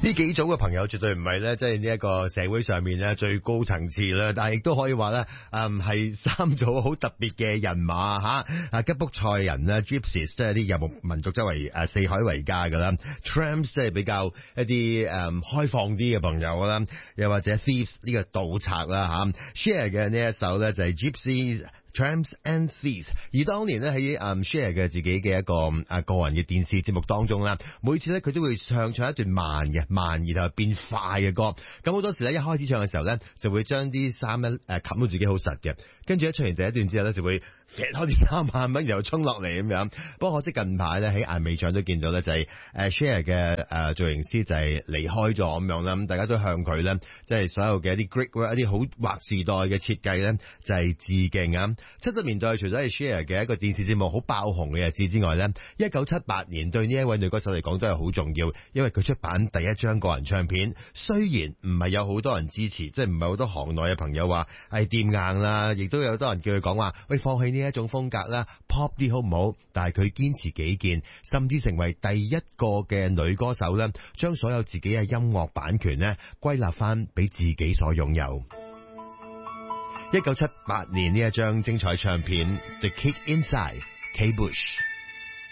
呢幾組嘅朋友絕對唔係咧，即係呢一個社會上面咧最高層次啦，但係亦都可以話咧，係三組好特別嘅人馬吓，吉卜賽人啦 Gypsies 即係啲遊牧民族周圍四海為家噶啦 ，Tramps 即係比較一啲開放啲嘅朋友啦，又或者 Thieves 呢個盜賊啦吓 ，Share 嘅呢一首咧就係 Gypsies。Tramps and Thieves， 而當年咧喺Share 嘅自己嘅一個個人嘅電視節目當中啦，每次咧佢都會唱一段慢然後變快嘅歌，咁好多時咧一開始唱嘅時候咧就會將啲衫咧冚到自己好實嘅，跟住一唱完第一段之後咧就會撇開啲衫慢慢然後衝落嚟咁樣。不過可惜近排咧喺艾美獎都見到咧就係Share 嘅造型師就係離開咗咁樣啦，咁大家都向佢咧即係所有嘅一啲 great work 一啲好劃時代嘅設計咧就係致敬啊！70年代除咗係 Share 嘅一個電視節目好爆紅嘅日子之外咧，1978年對呢一位女歌手嚟講都係好重要，因為佢出版第一張個人唱片，雖然唔係有好多人支持，即係唔係好多行內嘅朋友話係掂硬啦，亦都有好多人叫佢講話喂，放棄呢一種風格啦 ，pop 啲好唔好？但係佢堅持己見，甚至成為第一個嘅女歌手咧，將所有自己嘅音樂版權咧歸納翻俾自己所擁有。1978年呢一張精彩唱片《The Kick Inside》，Kate Bush。